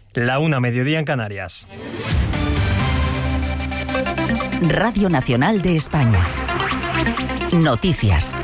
1:00, mediodía en Canarias. Radio Nacional de España. Noticias.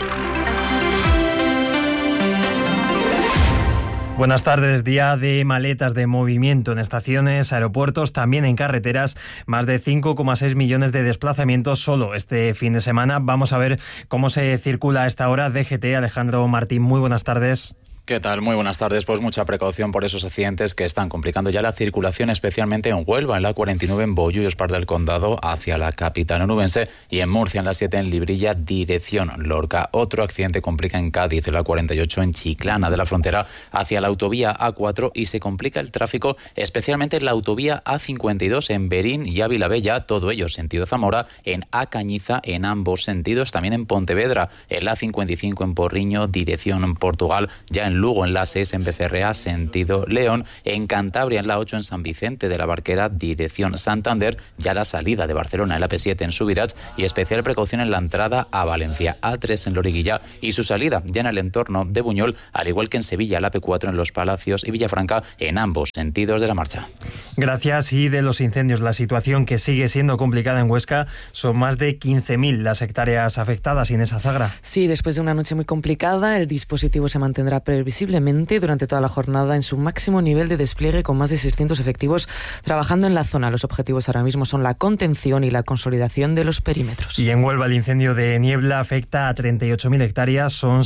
Buenas tardes. Día de maletas de movimiento en estaciones, aeropuertos, también en carreteras. Más de 5,6 millones de desplazamientos solo este fin de semana. Vamos a ver cómo se circula a esta hora. DGT, Alejandro Martín, muy buenas tardes. ¿Qué tal? Muy buenas tardes. Pues mucha precaución por esos accidentes que están complicando ya la circulación, especialmente en Huelva, en la 49 en Bollú y Ospar del Condado hacia la capital onubense, y en Murcia, en la 7 en Librilla, dirección Lorca. Otro accidente complica en Cádiz, en la 48 en Chiclana de la Frontera hacia la autovía A4, y se complica el tráfico especialmente en la autovía A52 en Berín y Ávila Bella, todo ello sentido Zamora, en A Cañiza en ambos sentidos, también en Pontevedra, en la 55 en Porriño, dirección Portugal, ya en Lugo, en la 6 en Becerrea, sentido León, en Cantabria, en la 8 en San Vicente de la Barquera, dirección Santander, ya la salida de Barcelona en la P7 en Subirats, y especial precaución en la entrada a Valencia, A3 en Loriguilla, y su salida ya en el entorno de Buñol, al igual que en Sevilla, la P4 en Los Palacios y Villafranca, en ambos sentidos de la marcha. Gracias. Y de los incendios, la situación que sigue siendo complicada en Huesca, son más de 15.000 las hectáreas afectadas, Inés Azagra. Sí, después de una noche muy complicada, el dispositivo se mantendrá previsiblemente durante toda la jornada en su máximo nivel de despliegue, con más de 600 efectivos trabajando en la zona. Los objetivos ahora mismo son la contención y la consolidación de los perímetros. Y en Huelva, el incendio de Niebla afecta a 38.000 hectáreas. Son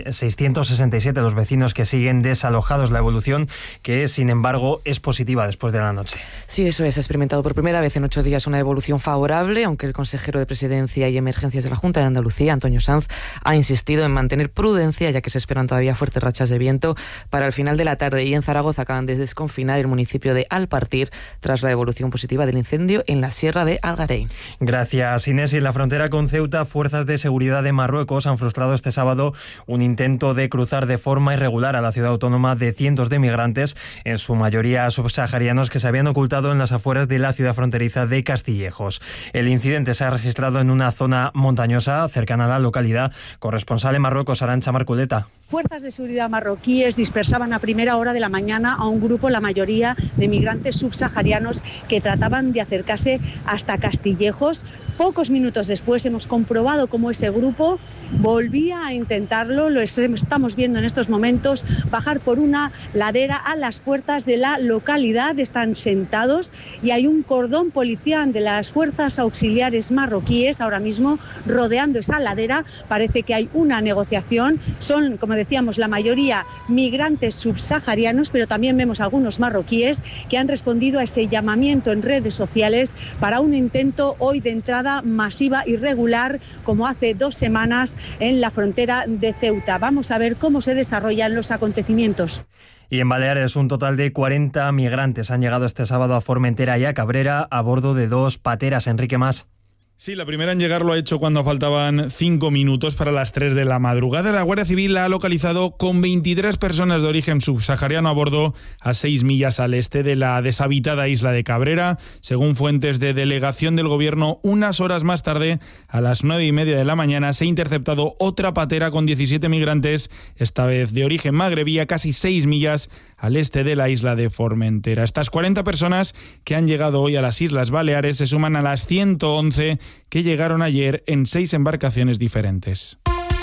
667 los vecinos que siguen desalojados. La evolución, que sin embargo es positiva después de la noche. Sí, eso es. Ha experimentado por primera vez en 8 días una evolución favorable, aunque el consejero de Presidencia y Emergencias de la Junta de Andalucía, Antonio Sanz, ha insistido en mantener prudencia, ya que se esperan todavía fuertes rachas de viento para el final de la tarde. Y en Zaragoza acaban de desconfinar el municipio de Alpartir tras la evolución positiva del incendio en la sierra de Algarein. Gracias, Inés. Y en la frontera con Ceuta, fuerzas de seguridad de Marruecos han frustrado este sábado un intento de cruzar de forma irregular a la ciudad autónoma de cientos de migrantes, en su mayoría subsaharianos, que se habían ocultado en las afueras de la ciudad fronteriza de Castillejos. El incidente se ha registrado en una zona montañosa cercana a la localidad. Corresponsal en Marruecos, Arantxa Marculeta. Fuerzas de seguridad marroquíes dispersaban a primera hora de la mañana a un grupo, la mayoría de migrantes subsaharianos, que trataban de acercarse hasta Castillejos. Pocos minutos después hemos comprobado cómo ese grupo volvía a intentarlo. Lo estamos viendo en estos momentos, bajar por una ladera a las puertas de la localidad. Están sentados y hay un cordón policial de las fuerzas auxiliares marroquíes ahora mismo rodeando esa ladera. Parece que hay una negociación. Son, como decíamos, la mayoría migrantes subsaharianos, pero también vemos algunos marroquíes que han respondido a ese llamamiento en redes sociales para un intento hoy de entrada masiva y regular, como hace 2 semanas en la frontera de Ceuta. Vamos a ver cómo se desarrollan los acontecimientos. Y en Baleares, un total de 40 migrantes han llegado este sábado a Formentera y a Cabrera a bordo de 2 pateras. Enrique Mas. Sí, la primera en llegar lo ha hecho cuando faltaban 5 minutos para las 3 de la madrugada. La Guardia Civil la ha localizado con 23 personas de origen subsahariano a bordo, a 6 millas al este de la deshabitada isla de Cabrera. Según fuentes de delegación del gobierno, unas horas más tarde, a las 9:30 de la mañana, se ha interceptado otra patera con 17 migrantes, esta vez de origen magrebí, a casi 6 millas al este de la isla de Formentera. Estas 40 personas que han llegado hoy a las Islas Baleares se suman a las 111 que llegaron ayer en 6 embarcaciones diferentes.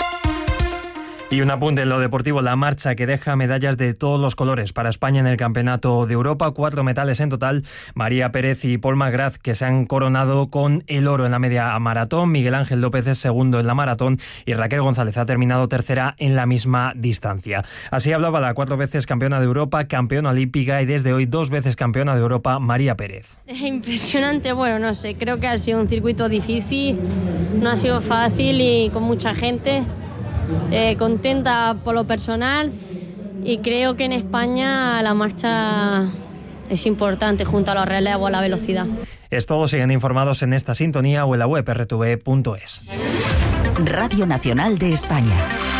Y un apunte en lo deportivo, la marcha que deja medallas de todos los colores para España en el Campeonato de Europa, 4 metales en total. María Pérez y Paul McGrath, que se han coronado con el oro en la media maratón. Miguel Ángel López es segundo en la maratón y Raquel González ha terminado tercera en la misma distancia. Así hablaba la 4 veces campeona de Europa, campeona olímpica y desde hoy 2 veces campeona de Europa, María Pérez. Impresionante, bueno, no sé, creo que ha sido un circuito difícil, no ha sido fácil y con mucha gente. Contenta por lo personal y creo que en España la marcha es importante junto a los relevos, a la velocidad. Es todo, siguen informados en esta sintonía o en la web rtv.es. Radio Nacional de España.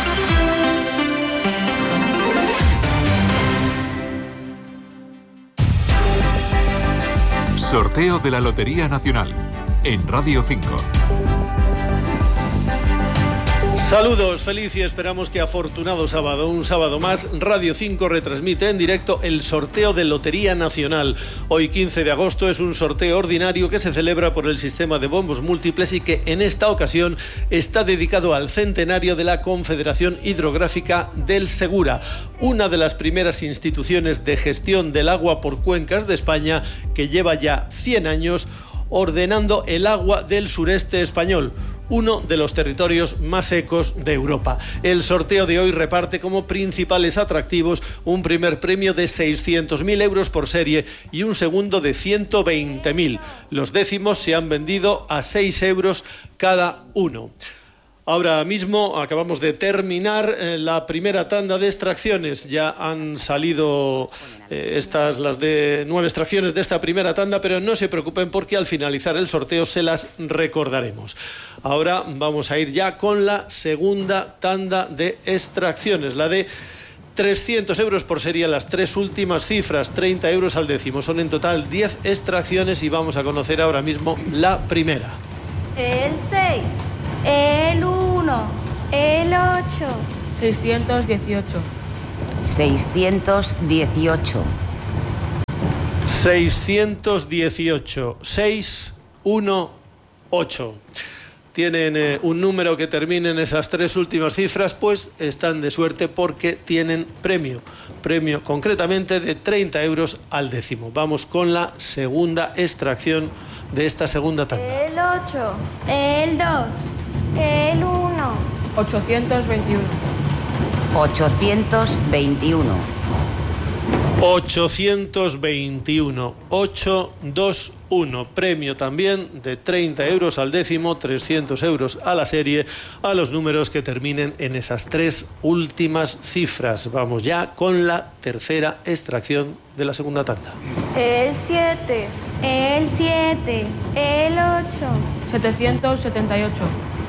Sorteo de la Lotería Nacional en Radio 5. Saludos, feliz y esperamos que afortunado sábado. Un sábado más, Radio 5 retransmite en directo el sorteo de Lotería Nacional. Hoy 15 de agosto es un sorteo ordinario que se celebra por el sistema de bombos múltiples y que en esta ocasión está dedicado al centenario de la Confederación Hidrográfica del Segura, una de las primeras instituciones de gestión del agua por cuencas de España que lleva ya 100 años ordenando el agua del sureste español, uno de los territorios más secos de Europa. El sorteo de hoy reparte como principales atractivos un primer premio de 600.000 euros por serie y un segundo de 120.000. Los décimos se han vendido a 6 euros cada uno. Ahora mismo acabamos de terminar la primera tanda de extracciones. Ya han salido las de 9 extracciones de esta primera tanda, pero no se preocupen porque al finalizar el sorteo se las recordaremos. Ahora vamos a ir ya con la segunda tanda de extracciones, la de 300 euros por serie, las 3 últimas cifras, 30 euros al décimo. Son en total 10 extracciones y vamos a conocer ahora mismo la primera. El 6. El 1, el 8. 618. 618. 618. 6, 1, 8. Tienen un número que termine en esas 3 últimas cifras, pues están de suerte porque tienen premio. Premio concretamente de 30 euros al décimo. Vamos con la segunda extracción de esta segunda tanda. El 8, el 2. El 1. 821. 821. 821. 821. Premio también de 30 euros al décimo, 300 euros a la serie, a los números que terminen en esas 3 últimas cifras. Vamos ya con la tercera extracción de la segunda tanda. El 7. El 7. El 8. 778.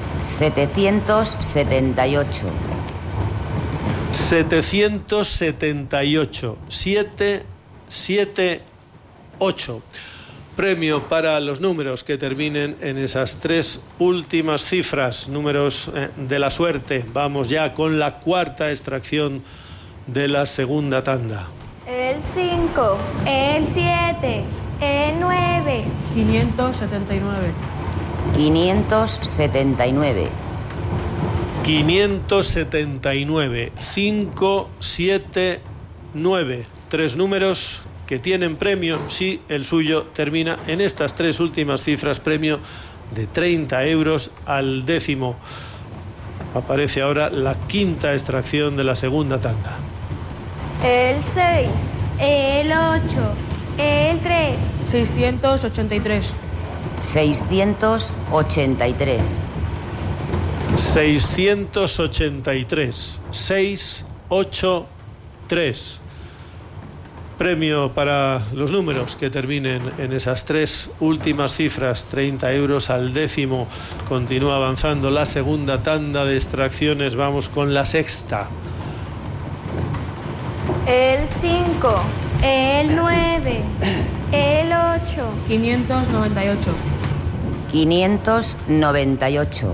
778. 778. 778. Premio para los números que terminen en esas 3 últimas cifras, números de la suerte. Vamos ya con la cuarta extracción de la segunda tanda. El 5. El 7. El 9. 579. 579. 579. 5, 7, 9. 3 números que tienen premio si el suyo termina en estas 3 últimas cifras, premio de 30 euros al décimo. Aparece ahora la quinta extracción de la segunda tanda. El 6. El 8. El 3. 683. 683. 683. 683. Premio para los números que terminen en esas 3 últimas cifras, 30 euros al décimo. Continúa avanzando la segunda tanda de extracciones. Vamos con la sexta. El 5. El 9. El 8. 598. 598.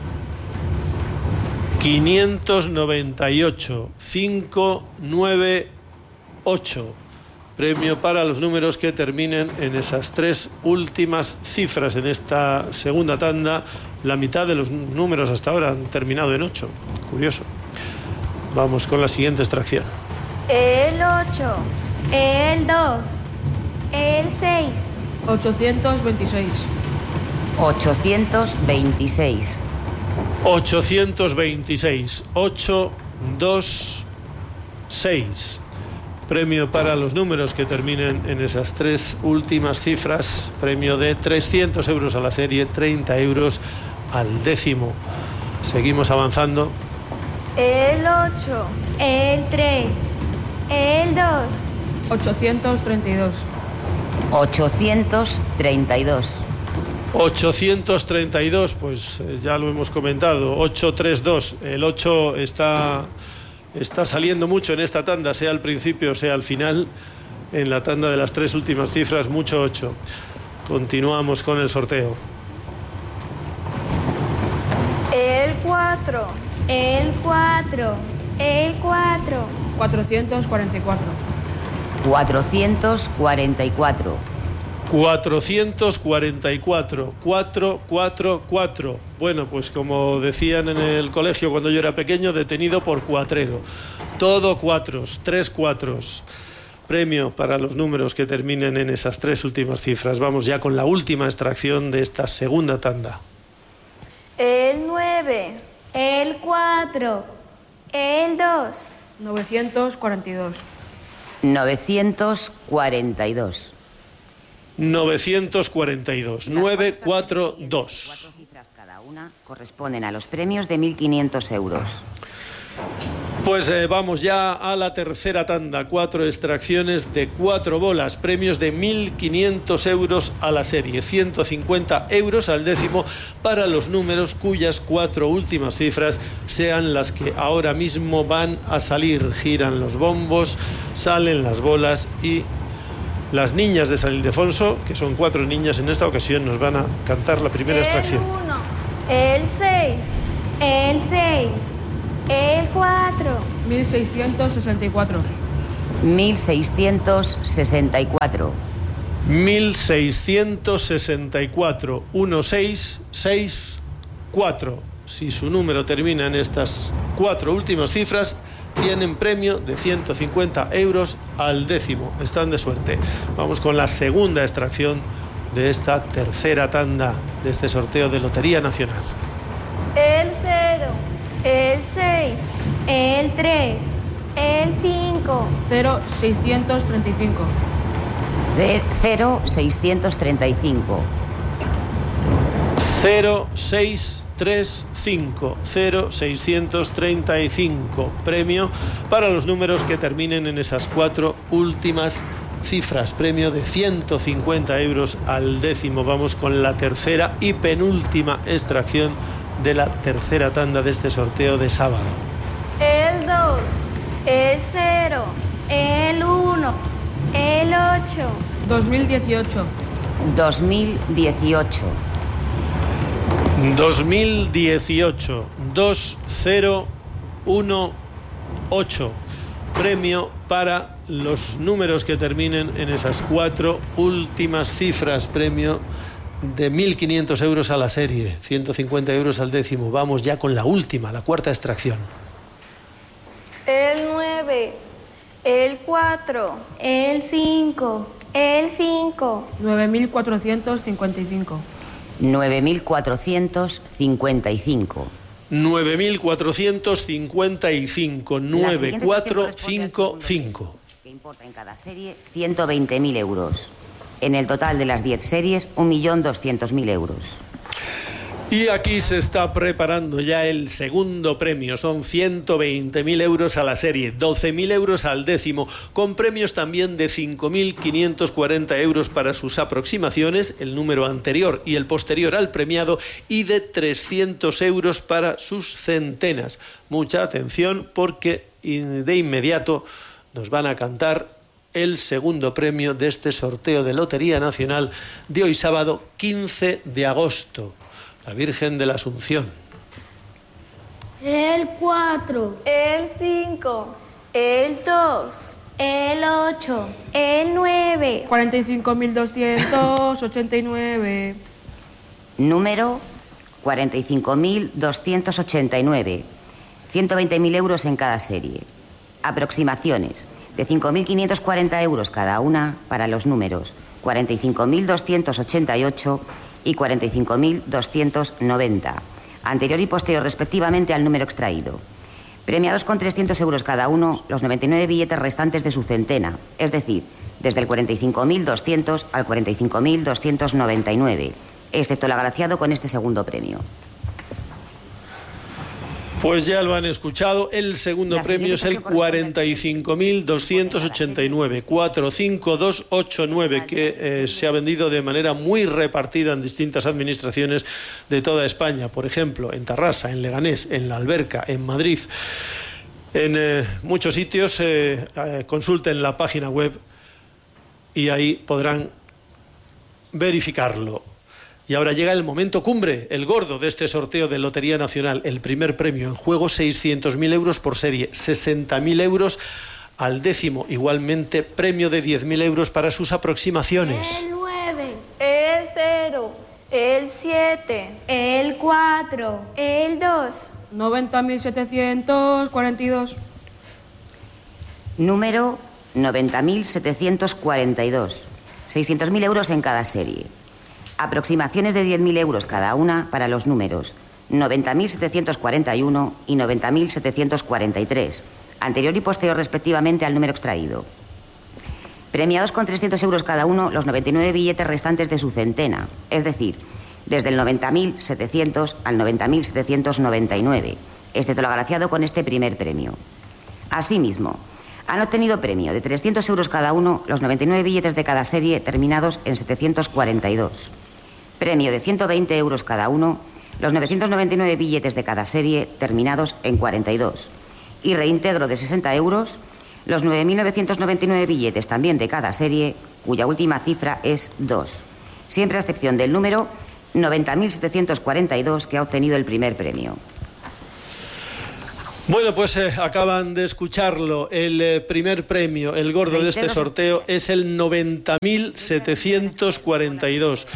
598. 5, 9, 8. Premio para los números que terminen en esas 3 últimas cifras. En esta segunda tanda, la mitad de los números hasta ahora han terminado en 8. Curioso. Vamos con la siguiente extracción. El 8. El 2. El 6. 826. 826. 826. 8, 2, 6. Premio para los números que terminen en esas 3 últimas cifras. Premio de 300 euros a la serie, 30 euros al décimo. Seguimos avanzando. El 8. El 3. El 2. 832. 832. 832, pues ya lo hemos comentado. 832. El 8 está saliendo mucho en esta tanda, sea al principio, sea al final. En la tanda de las 3 últimas cifras, mucho 8. Continuamos con el sorteo. El 4. El 4. El 4. 444. 444. 444. 444. Bueno, pues como decían en el colegio cuando yo era pequeño, detenido por cuatrero. Todo cuatros, 3 cuatros. Premio para los números que terminen en esas 3 últimas cifras. Vamos ya con la última extracción de esta segunda tanda. El 9. El 4. El 2. 942. 942. 942. 942. 4 cifras cada una corresponden a los premios de 1.500 euros. Pues vamos ya a la tercera tanda. 4 extracciones de 4 bolas. Premios de 1.500 euros a la serie. 150 euros al décimo para los números cuyas 4 últimas cifras sean las que ahora mismo van a salir. Giran los bombos, salen las bolas y las niñas de San Ildefonso, que son 4 niñas en esta ocasión, nos van a cantar la primera extracción. El 1. El 6. El 6. El 4. 1664. 1664. 1664. 1664. Si su número termina en estas 4 últimas cifras, tienen premio de 150 euros al décimo. Están de suerte. Vamos con la segunda extracción de esta tercera tanda de este sorteo de Lotería Nacional. El 0. El 6. El 3. El 5. 0635. 0635. 0635. 0635. Premio para los números que terminen en esas 4 últimas cifras. Premio de 150 euros al décimo. Vamos con la tercera y penúltima extracción de la tercera tanda de este sorteo de sábado. El 2. El 0. El 1. El 8. 2018. 2018. 2018. 2018. Premio para los números que terminen en esas 4 últimas cifras. Premio de 1.500 euros a la serie, 150 euros al décimo. Vamos ya con la última, la cuarta extracción. El 9. El 4. El 5. El 5. 9455. 9455. 9455. 9455. Que importa en cada serie 120.000 euros. En el total de las 10 series, 1.200.000 euros. Y aquí se está preparando ya el segundo premio. Son 120.000 euros a la serie, 12.000 euros al décimo, con premios también de 5.540 euros para sus aproximaciones, el número anterior y el posterior al premiado, y de 300 euros para sus centenas. Mucha atención, porque de inmediato nos van a cantar el segundo premio de este sorteo de Lotería Nacional de hoy sábado 15 de agosto. La Virgen de la Asunción. El 4. El 5. El 2. El 8. El 9. 45.289. Número 45.289. 120.000 euros en cada serie. Aproximaciones de 5.540 euros cada una para los números 45.288 y 45.290, anterior y posterior respectivamente al número extraído. Premiados con 300 euros cada uno los 99 billetes restantes de su centena, es decir, desde el 45.200 al 45.299, excepto el agraciado con este segundo premio. Pues ya lo han escuchado, el segundo premio es el 45.289, 45289, que se ha vendido de manera muy repartida en distintas administraciones de toda España. Por ejemplo, en Tarrasa, en Leganés, en La Alberca, en Madrid, en muchos sitios. Consulten la página web y ahí podrán verificarlo. Y ahora llega el momento cumbre, el gordo de este sorteo de Lotería Nacional. El primer premio en juego, 600.000 euros por serie, 60.000 euros al décimo. Igualmente, premio de 10.000 euros para sus aproximaciones. El 9, El 0. el 7, el 4, el 2. 90.742. Número 90.742. 600.000 euros en cada serie. Aproximaciones de 10.000 euros cada una para los números 90.741 y 90.743, anterior y posterior respectivamente al número extraído. Premiados con 300 euros cada uno los 99 billetes restantes de su centena, es decir, desde el 90.700 al 90.799, excepto el agraciado con este primer premio. Asimismo, han obtenido premio de 300 euros cada uno los 99 billetes de cada serie terminados en 742. Premio de 120 euros cada uno los 999 billetes de cada serie terminados en 42. Y reintegro de 60 euros los 9.999 billetes también de cada serie, cuya última cifra es 2. Siempre a excepción del número 90.742 que ha obtenido el primer premio. Bueno, pues acaban de escucharlo. El primer premio, el gordo de este sorteo, es el 90.742,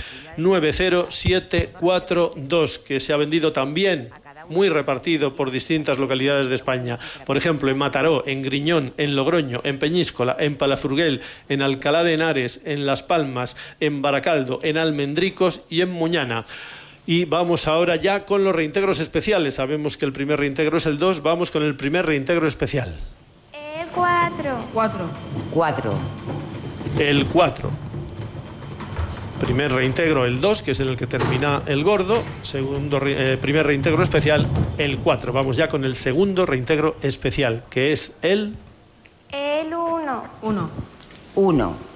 90742, que se ha vendido también muy repartido por distintas localidades de España. Por ejemplo, en Mataró, en Griñón, en Logroño, en Peñíscola, en Palafrugell, en Alcalá de Henares, en Las Palmas, en Baracaldo, en Almendricos y en Muñana. Y vamos ahora ya con los reintegros especiales. Sabemos que el primer reintegro es el 2, vamos con el primer reintegro especial. El 4. 4. 4. El 4. Primer reintegro el 2, que es en el que termina el gordo. Primer reintegro especial el 4. Vamos ya con el segundo reintegro especial, que es el 1. 1. 1.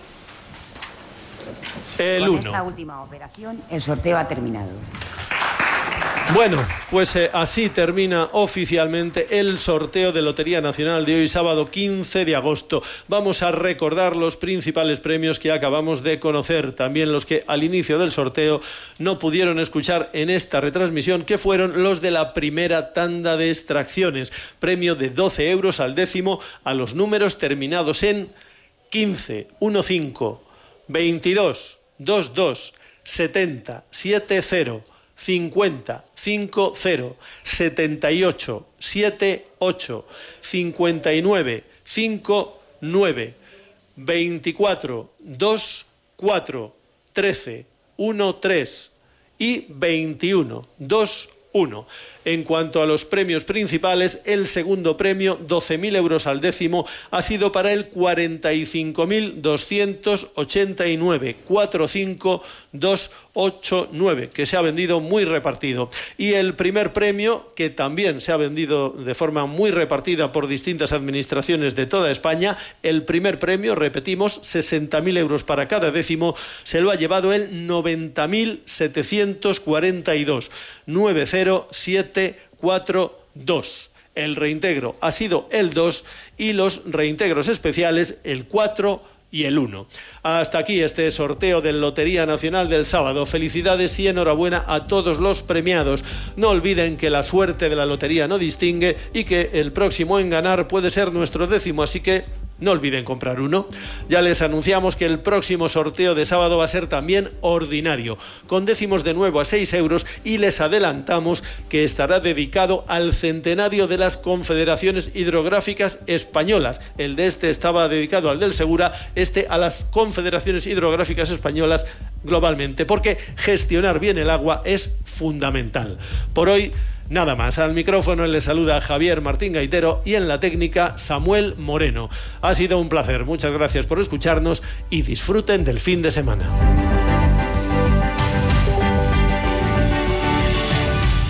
El Con 1. esta última operación, el sorteo ha terminado. Bueno, pues así termina oficialmente el sorteo de Lotería Nacional de hoy, sábado 15 de agosto. Vamos a recordar los principales premios que acabamos de conocer, también los que al inicio del sorteo no pudieron escuchar en esta retransmisión, que fueron los de la primera tanda de extracciones. Premio de 12 euros al décimo a los números terminados en 15, 15, 22, 22, 70, 70, 50, 50, 78, 78, 59, 59, 24, 2, 4, 13, 1, 3 y 21, 2, 1. En cuanto a los premios principales, el segundo premio, 12.000 euros al décimo, ha sido para el 45.289, 45289, que se ha vendido muy repartido. Y el primer premio, que también se ha vendido de forma muy repartida por distintas administraciones de toda España, el primer premio, repetimos, 60.000 euros para cada décimo, se lo ha llevado el 90.742, 90742. El reintegro ha sido el 2 y los reintegros especiales el 4 y el 1. Hasta aquí este sorteo de Lotería Nacional del sábado. Felicidades y enhorabuena a todos los premiados. No olviden que la suerte de la lotería no distingue y que el próximo en ganar puede ser nuestro décimo, así que no olviden comprar uno. Ya les anunciamos que el próximo sorteo de sábado va a ser también ordinario, con décimos de nuevo a 6 euros, y les adelantamos que estará dedicado al centenario de las confederaciones hidrográficas españolas. El de este estaba dedicado al del Segura, este a las confederaciones hidrográficas españolas globalmente, porque gestionar bien el agua es fundamental. Por hoy, nada más. Al micrófono les saluda Javier Martín Gaitero y en la técnica Samuel Moreno. Ha sido un placer. Muchas gracias por escucharnos y disfruten del fin de semana.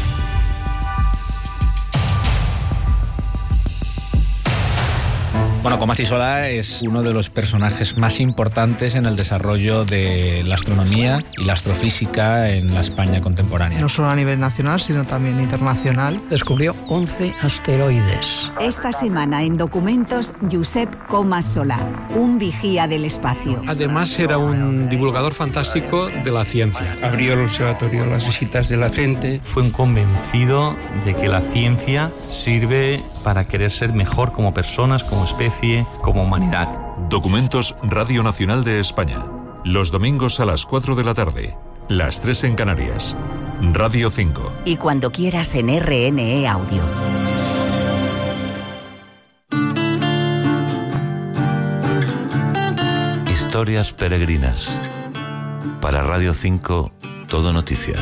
Bueno, Bueno, Comas Solà es uno de los personajes más importantes en el desarrollo de la astronomía y la astrofísica en la España contemporánea. No solo a nivel nacional, sino también internacional. Descubrió 11 asteroides. Esta semana en Documentos, Josep Comas Solà, un vigía del espacio. Además era un divulgador fantástico de la ciencia. Abrió el observatorio a las visitas de la gente. Fue un convencido de que la ciencia sirve para querer ser mejor como personas, como especie, como humanidad. Documentos Radio Nacional de España. Los domingos a las 4 de la tarde. Las 3 en Canarias. Radio 5. Y cuando quieras en RNE Audio. Historias peregrinas. Para Radio 5, Todo Noticias.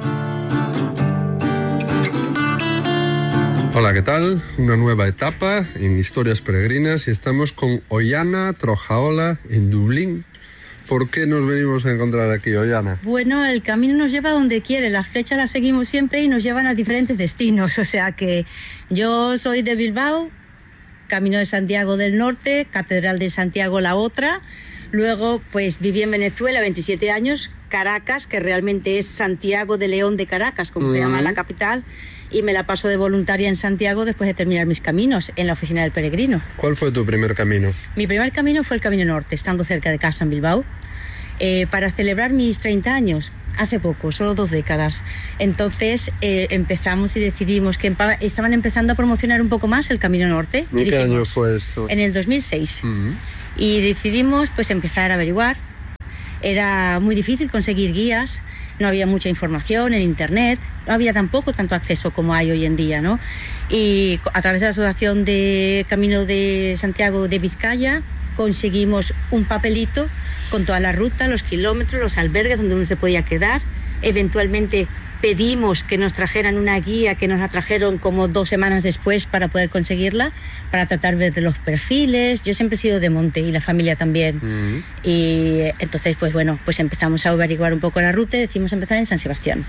Hola, ¿qué tal? Una nueva etapa en Historias Peregrinas y estamos con Ollana Trojaola en Dublín. ¿Por qué nos venimos a encontrar aquí, Ollana? Bueno, el camino nos lleva a donde quiere, las flechas las seguimos siempre y nos llevan a diferentes destinos. O sea que yo soy de Bilbao, Camino de Santiago del Norte, Catedral de Santiago la otra. Luego, pues viví en Venezuela 27 años, Caracas, que realmente es Santiago de León de Caracas, como se llama la capital. Y me la paso de voluntaria en Santiago después de terminar mis caminos en la oficina del peregrino. ¿Cuál fue tu primer camino? Mi primer camino fue el Camino Norte, estando cerca de casa en Bilbao, para celebrar mis 30 años, hace poco, solo 2 décadas. Entonces empezamos y decidimos que estaban empezando a promocionar un poco más el Camino Norte. ¿En qué año fue esto? En el 2006. Y decidimos pues empezar a averiguar. Era muy difícil conseguir guías, no había mucha información en internet, no había tampoco tanto acceso como hay hoy en día, ¿no? Y a través de la Asociación de Camino de Santiago de Vizcaya conseguimos un papelito con toda la ruta, los kilómetros, los albergues donde uno se podía quedar. Eventualmente pedimos que nos trajeran una guía, que nos la trajeron como 2 semanas después para poder conseguirla, para tratar de ver los perfiles. Yo siempre he sido de monte y la familia también. Y entonces, pues bueno, pues empezamos a averiguar un poco la ruta y decidimos empezar en San Sebastián.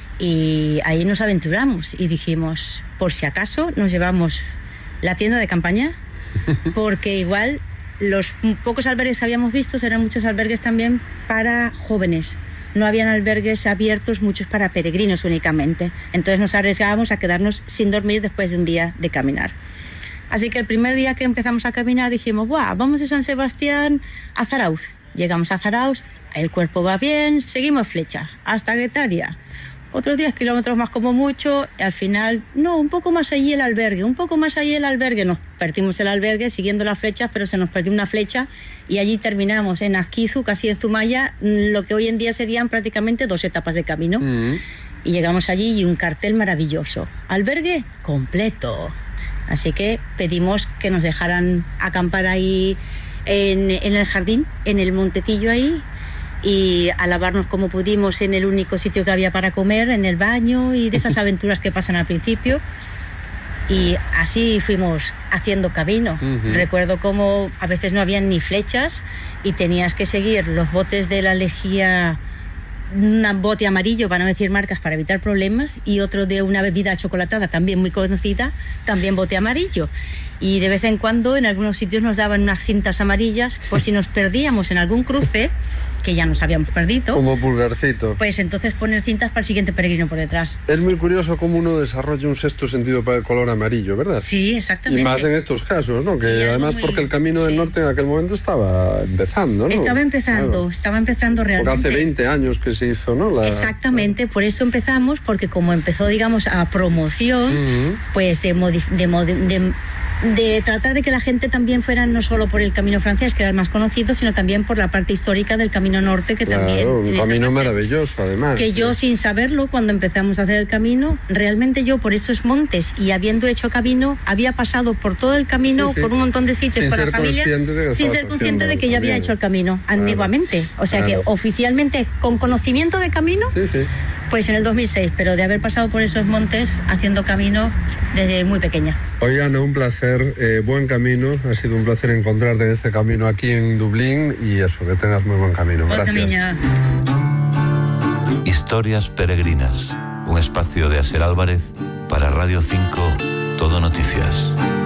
Y ahí nos aventuramos y dijimos, por si acaso nos llevamos la tienda de campaña, porque igual los pocos albergues que habíamos visto eran muchos albergues también para jóvenes. No habían albergues abiertos, muchos para peregrinos únicamente. Entonces nos arriesgábamos a quedarnos sin dormir después de un día de caminar. Así que el primer día que empezamos a caminar dijimos, vamos de San Sebastián a Zarauz. Llegamos a Zarauz, el cuerpo va bien, seguimos flecha hasta Guetaria. Otros 10 kilómetros más como mucho, y al final, no, un poco más allí el albergue, nos perdimos el albergue siguiendo las flechas, pero se nos perdió una flecha y allí terminamos en Azquizu, casi en Zumaya, lo que hoy en día serían prácticamente 2 etapas de camino. Y llegamos allí y un cartel maravilloso, albergue completo. Así que pedimos que nos dejaran acampar ahí en el jardín, en el montecillo ahí, y a lavarnos como pudimos en el único sitio que había para comer, en el baño, y de esas aventuras que pasan al principio. Y así fuimos haciendo camino. Recuerdo cómo a veces no habían ni flechas y tenías que seguir los botes de la lejía, un bote amarillo, para no decir marcas, para evitar problemas, y otro de una bebida chocolatada también muy conocida, también bote amarillo. Y de vez en cuando en algunos sitios nos daban unas cintas amarillas por si nos perdíamos en algún cruce, que ya nos habíamos perdido. Como pulgarcito. Pues entonces poner cintas para el siguiente peregrino por detrás. Es muy curioso cómo uno desarrolla un sexto sentido para el color amarillo, ¿verdad? Sí, exactamente. Y más en estos casos, ¿no? Que además porque el Camino del Norte en aquel momento estaba empezando, ¿no? Estaba empezando realmente. Porque hace 20 años que se hizo, ¿no? Exactamente, por eso empezamos, porque como empezó, digamos, a promoción, pues de tratar de que la gente también fuera no solo por el Camino francés, que era el más conocido, sino también por la parte histórica del Camino Norte, que también... un camino maravilloso, además. Que yo, sin saberlo, cuando empezamos a hacer el camino, realmente yo, por esos montes, y habiendo hecho camino, había pasado por todo el camino, por un montón de sitios, por la familia, sin ser consciente de que yo había hecho el camino antiguamente. O sea que oficialmente, con conocimiento de camino, pues en el 2006, pero de haber pasado por esos montes haciendo camino desde muy pequeña. Oigan, un placer, buen camino, ha sido un placer encontrarte en este camino aquí en Dublín, y eso, que tengas muy buen camino. Gracias. Historias peregrinas, un espacio de Aser Álvarez para Radio 5, Todo Noticias.